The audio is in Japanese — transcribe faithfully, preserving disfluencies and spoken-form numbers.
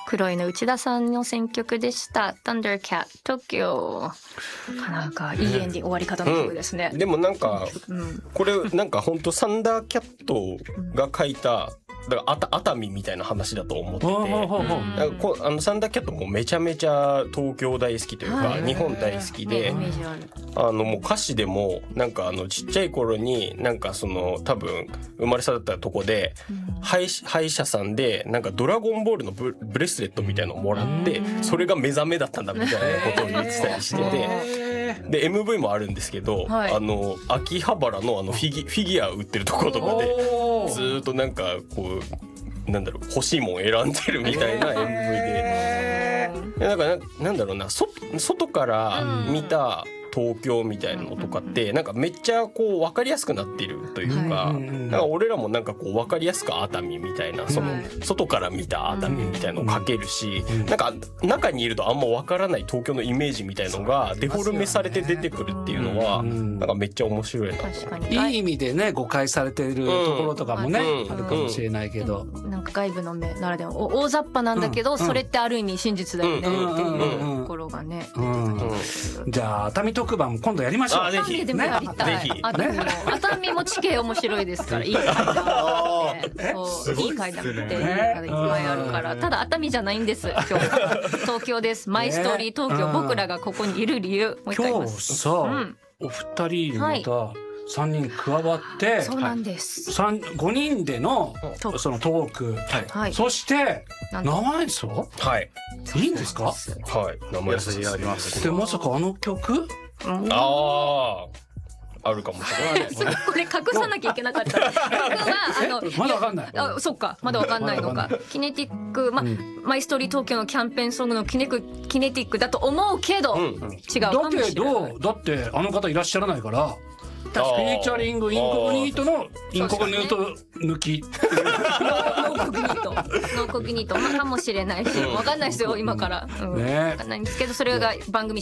黒いの内田さんの選曲でした。Thundercat Tokyo。なかなかいいエンディング、終わり方の曲ですね。 うん、でもなんか、 うん、 これなんか本当サンダーキャットが書いた。だからあた熱海みたいな話だと思ってて、なんかこあのサンダーキャットもめちゃめちゃ東京大好きというか日本大好きで、あのもう歌詞でもなんかあのちっちゃい頃になんかその多分生まれ育ったとこで歯医歯医者さんでなんかドラゴンボールの ブ, ブレスレットみたいなのをもらってそれが目覚めだったんだみたいなことを言ってたりしてて。で エムブイ もあるんですけど、はい、あの秋葉原のあのフィギ、フィギュア売ってるところとかでずっとなんかこうなんだろう欲しいもん選んでるみたいな エムブイ で、なんか な, なんだろうなそ外から見た東京みたいなのとかってなんかめっちゃこう分かりやすくなっているというか、なんか俺らもなんかこう分かりやすく熱海みたいなその外から見た熱海みたいなのを書けるし、なんか中にいるとあんま分からない東京のイメージみたいのがデフォルメされて出てくるっていうのはなんかめっちゃ面白いなと。 確かにいい意味でね誤解されているところとかもね、うん、あるかもしれないけど、 うん、なんか外部の目ならでは大雑把なんだけど、うん、それってある意味真実だよねっていうところがね、うんうん、 じゃあ熱海特番今度やりましょう。 熱海でもやりたい。熱海も熱海も地形面白いですからいい回だってそういい回だっていっぱいあるから、ただ熱海じゃないんです今日東京です。マイストーリー東京、僕らがここにいる理由もう一回言います。 今日さ、うん、お二人またさんにん加わって、 そうなんです。 ごにんでのそのトーク、はい、そして生演奏、はい、いいんですか？はい、 生演奏やります。 でまさかあの曲？ うん、あああるかもしれない。 これ隠さなきゃいけなかった。曲はあのまだわかんない。 あ、そっか、まだわかんないのか。キネティック、ま、うん、マイストーリー東京のキャンペーンソングのキネクキネティックだと思うけど、うん、違うかもしれない。 だけどだってあの方いらっしゃらないから。フィーチャリングインコグニートのインコグニート抜きノーコグニートノーコグニートかもしれないし、分かんないですよ今から、うん、ね、分かんないんですけどそれが番組